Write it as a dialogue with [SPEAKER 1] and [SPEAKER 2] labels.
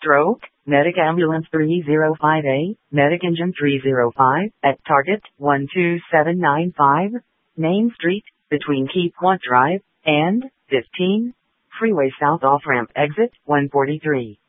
[SPEAKER 1] Stroke, Medic Ambulance 305A, Medic Engine 305, at target 12795, Main Street, between Keepwat Drive and 15, Freeway South off-ramp exit 143.